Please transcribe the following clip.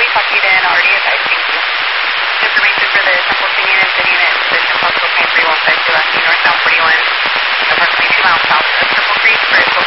copied in, already advised, thank you. Information for the Temple Canyon and City Unit position postal claim 3152 asking northbound 41, approximately 2 miles south of Triple Creek for a total